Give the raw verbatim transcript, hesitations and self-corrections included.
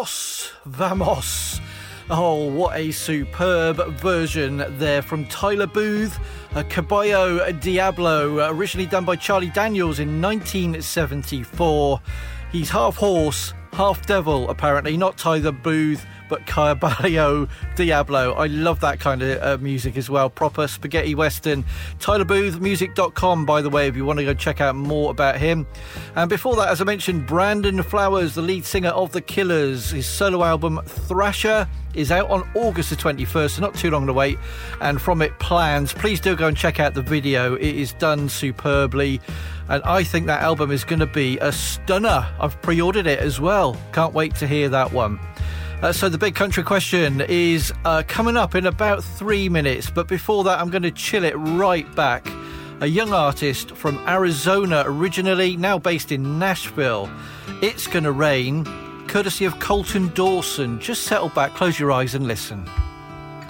Vamos, vamos. Oh, what a superb version there from Tyler Booth, uh, Caballo Diablo, uh, originally done by Charlie Daniels in nineteen seventy-four. He's half horse, half devil, apparently, not Tyler Booth, but Caballo Diablo. I love that kind of uh, music as well. Proper spaghetti western. Tyler Booth music dot com, by the way, if you want to go check out more about him. And before that, as I mentioned, Brandon Flowers, the lead singer of The Killers. His solo album Thrasher is out on August the twenty-first, so not too long to wait. And from it, Plans. Please do go and check out the video. It is done superbly. And I think that album is going to be a stunner. I've pre-ordered it as well. Can't wait to hear that one. Uh, so the big country question is uh, coming up in about three minutes. But before that, I'm going to chill it right back. A young artist from Arizona originally, now based in Nashville. It's Gonna Rain, courtesy of Colton Dawson. Just settle back, close your eyes and listen.